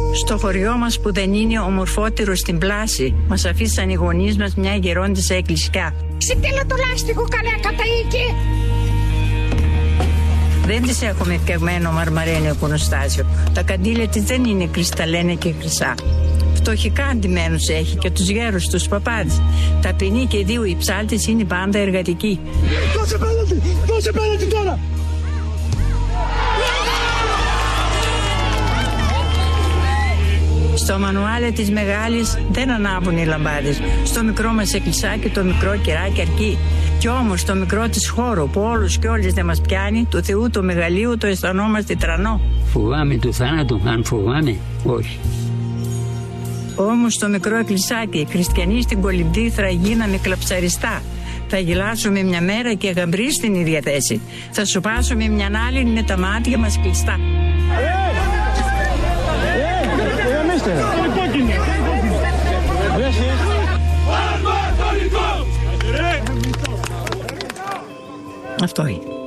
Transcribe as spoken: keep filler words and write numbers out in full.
Στο χωριό μας που δεν είναι ομορφότερο στην πλάση, μας αφήσαν οι γονείς μας μια γερόντισσα εκκλησιά. Ξετέλα το λάστιχο καλά καταίκη. Δεν της έχουμε φτιαγμένο μαρμαρένιο κουνοστάσιο. Τα καντήλια της δεν είναι κρυσταλλένα και χρυσά. Φτωχικά αντιμένους έχει και τους γέρους, τους παπάδες. Ταπεινή και δύο οι ψάλτες είναι πάντα εργατικοί. Δώσε πέναλτι, δώσε πέναλτι τώρα. Στο μανουάλε της μεγάλης δεν ανάβουν οι λαμπάδες. Στο μικρό μας εκκλησάκι το μικρό κεράκι αρκεί. Κι όμως το μικρό της χώρο που όλους και όλες δεν μας πιάνει, του Θεού το μεγαλείου το αισθανόμαστε τρανό. Φοβάμαι του θάνατου, αν φοβάμαι, όχι. Όμως το μικρό εκκλησάκι, οι χριστιανοί στην Κολυμβήθρα γίναμε κλαψαριστά. Θα γελάσουμε μια μέρα και γαμπρί στην ίδια θέση. Θα σοπάσουμε μια άλλη με τα μάτια μας κλειστά. Αυτό είναι.